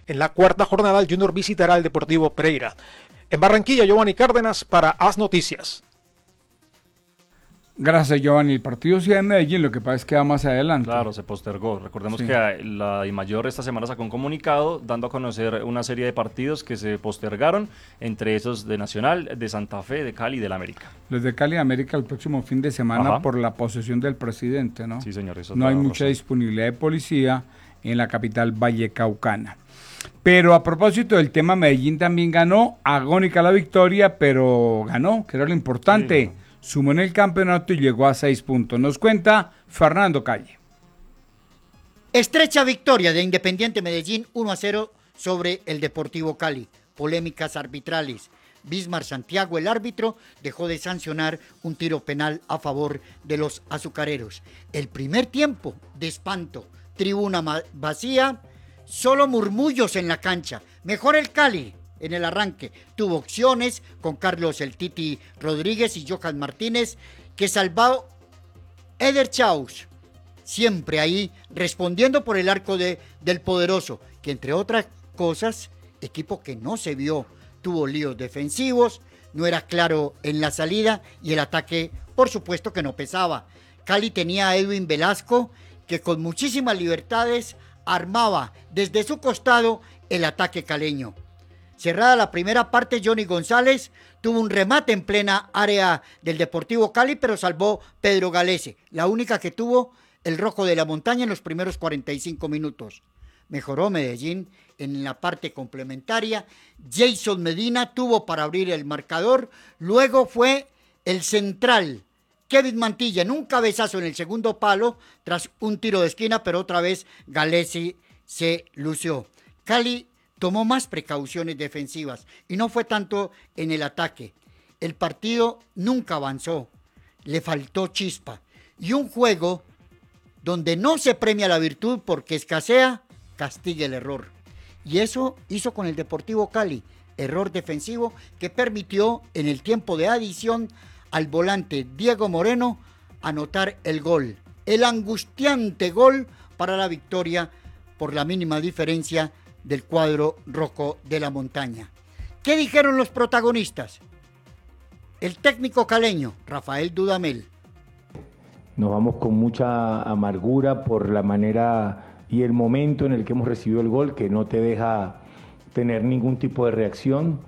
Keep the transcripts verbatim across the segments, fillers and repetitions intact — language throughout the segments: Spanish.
En la cuarta jornada, el Junior visitará al Deportivo Pereira. En Barranquilla, Giovanni Cárdenas para As Noticias. Gracias, Giovanni. El partido Ciudad de Medellín, lo que pasa es que va más adelante. Claro, se postergó. Recordemos Sí. que la DIMAYOR esta semana sacó un comunicado dando a conocer una serie de partidos que se postergaron, entre esos de Nacional, de Santa Fe, de Cali y del América. Los de Cali y América el próximo fin de semana. Ajá. Por la posesión del presidente, ¿no? Sí, señor. Eso no hay mucha razón. Disponibilidad de policía en la capital vallecaucana. Pero a propósito del tema, Medellín también ganó, agónica la victoria, pero ganó, que era lo importante. Sí, no. Sumó en el campeonato y llegó a seis puntos. Nos cuenta Fernando Calle. Estrecha victoria de Independiente Medellín uno a cero sobre el Deportivo Cali. Polémicas arbitrales. Bismar Santiago, el árbitro, dejó de sancionar un tiro penal a favor de los azucareros. El primer tiempo de espanto. Tribuna vacía, solo murmullos en la cancha. Mejor el Cali. En el arranque tuvo opciones con Carlos El Titi Rodríguez y Johan Martínez, que salvó Eder Chaus, siempre ahí respondiendo por el arco de, del poderoso, que entre otras cosas, equipo que no se vio, tuvo líos defensivos, no era claro en la salida y el ataque, por supuesto que no pesaba. Cali tenía a Edwin Velasco, que con muchísimas libertades armaba desde su costado el ataque caleño. Cerrada la primera parte, Johnny González tuvo un remate en plena área del Deportivo Cali, pero salvó Pedro Galese, la única que tuvo el Rojo de la Montaña en los primeros cuarenta y cinco minutos. Mejoró Medellín en la parte complementaria. Jason Medina tuvo para abrir el marcador. Luego fue el central, Kevin Mantilla, en un cabezazo en el segundo palo, tras un tiro de esquina, pero otra vez Galese se lució. Cali tomó más precauciones defensivas y no fue tanto en el ataque. El partido nunca avanzó, le faltó chispa. Y un juego donde no se premia la virtud porque escasea, castiga el error. Y eso hizo con el Deportivo Cali, error defensivo que permitió en el tiempo de adición al volante Diego Moreno anotar el gol. El angustiante gol para la victoria por la mínima diferencia del cuadro rojo de la montaña. ¿Qué dijeron los protagonistas? El técnico caleño, Rafael Dudamel. Nos vamos con mucha amargura por la manera y el momento en el que hemos recibido el gol, que no te deja tener ningún tipo de reacción.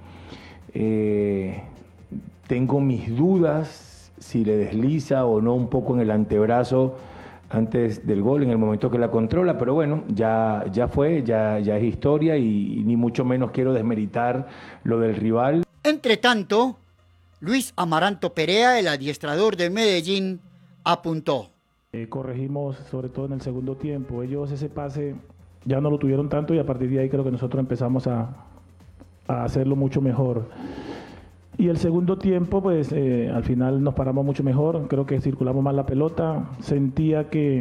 Eh, tengo mis dudas si le desliza o no un poco en el antebrazo antes del gol, en el momento que la controla, pero bueno, ya, ya fue, ya, ya es historia y, y ni mucho menos quiero desmeritar lo del rival. Entre tanto, Luis Amaranto Perea, el adiestrador de Medellín, apuntó. Eh, corregimos sobre todo en el segundo tiempo, ellos ese pase ya no lo tuvieron tanto y a partir de ahí creo que nosotros empezamos a, a hacerlo mucho mejor. Y el segundo tiempo, pues eh, al final nos paramos mucho mejor, creo que circulamos más la pelota, sentía que,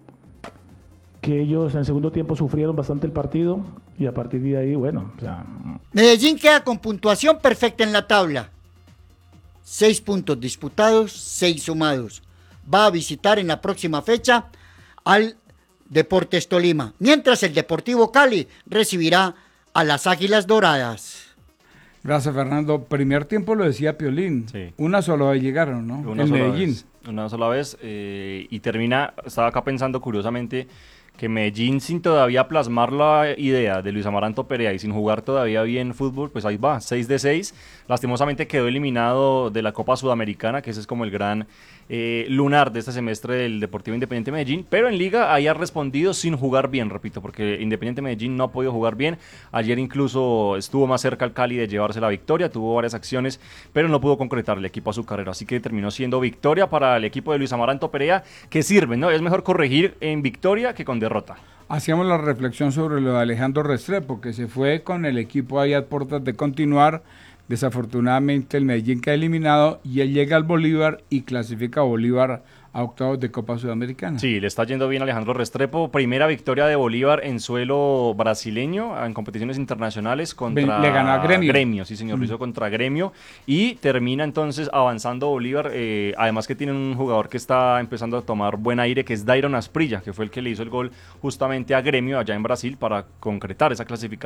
que ellos en el segundo tiempo sufrieron bastante el partido y a partir de ahí, bueno, o sea... Medellín queda con puntuación perfecta en la tabla. Seis puntos disputados, seis sumados. Va a visitar en la próxima fecha al Deportes Tolima, mientras el Deportivo Cali recibirá a las Águilas Doradas. Gracias, Fernando. Primer tiempo lo decía Piolín. Sí. Una sola vez llegaron, ¿no? Una en sola Medellín. Vez, una sola vez. Eh, y termina, estaba acá pensando curiosamente que Medellín, sin todavía plasmar la idea de Luis Amaranto Perea y sin jugar todavía bien fútbol, pues ahí va, seis de seis. Lastimosamente quedó eliminado de la Copa Sudamericana, que ese es como el gran eh, lunar de este semestre del Deportivo Independiente Medellín, pero en Liga ahí ha respondido sin jugar bien, repito, porque Independiente Medellín no ha podido jugar bien. Ayer incluso estuvo más cerca al Cali de llevarse la victoria, tuvo varias acciones, pero no pudo concretar el equipo azucarero, así que terminó siendo victoria para el equipo de Luis Amaranto Perea, que sirve, ¿no? Es mejor corregir en victoria que con derrota. Hacíamos la reflexión sobre lo de Alejandro Restrepo, que se fue con el equipo ahí a puertas de continuar. Desafortunadamente el Medellín queda eliminado y él llega al Bolívar y clasifica a Bolívar a octavos de Copa Sudamericana. Sí, le está yendo bien a Alejandro Restrepo. Primera victoria de Bolívar en suelo brasileño en competiciones internacionales contra le ganó a Gremio. Gremio, sí señor, mm. lo hizo contra Gremio y termina entonces avanzando Bolívar. Eh, además que tiene un jugador que está empezando a tomar buen aire, que es Dairon Asprilla, que fue el que le hizo el gol justamente a Gremio allá en Brasil para concretar esa clasificación